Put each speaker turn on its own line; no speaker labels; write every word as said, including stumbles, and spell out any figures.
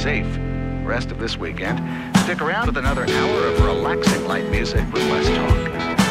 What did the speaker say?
safe. Rest of this weekend, stick around with another hour of relaxing light music with less talk.